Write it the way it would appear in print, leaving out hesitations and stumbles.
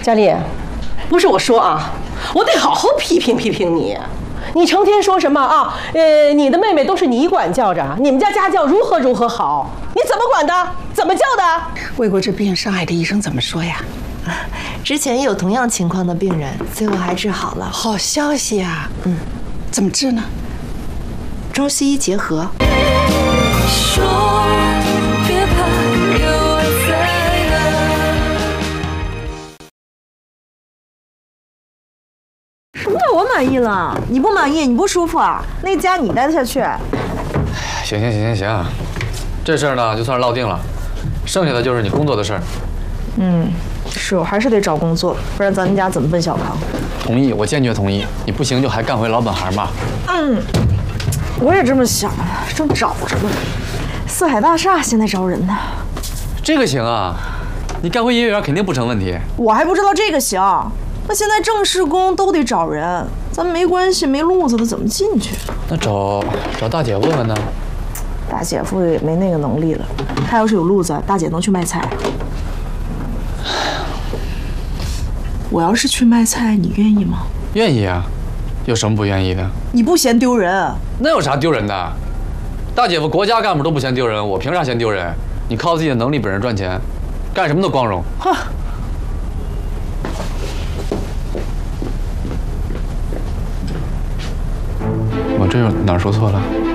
佳丽，不是我说啊，我得好好批评批评你。你成天说什么啊？你的妹妹都是你管教着，你们家家教如何如何好，你怎么管的？怎么教的？ 为国这病，上海的医生怎么说呀？ 之前也有同样情况的病人，最后还治好了。 好消息啊！怎么治呢？ 中西医结合。 说别怕，有我在呢。 什么叫我满意了？你不满意，你不舒服啊？那家你待得下去？ 行，这事儿呢就算是落定了，剩下的就是你工作的事儿。 是我还是得找工作，不然咱们家怎么奔小康？ 同意，我坚决同意。你不行就还干回老本行吧。 我也这么想，正找着呢。四海大厦现在招人呢。 这个行啊，你干回营业员肯定不成问题。 我还不知道这个行，那现在正式工都得找人，咱们没关系没路子的怎么进去？ 那找大姐问问呢？ 大姐夫也没那个能力了，他要是有路子，大姐能去卖菜。我要是去卖菜，你愿意吗？ 愿意啊，有什么不愿意的？ 你不嫌丢人？ 那有啥丢人的？大姐夫国家干部都不嫌丢人，我凭啥嫌丢人？你靠自己的能力本事赚钱，干什么都光荣。 哼！ 我这哪儿说错了？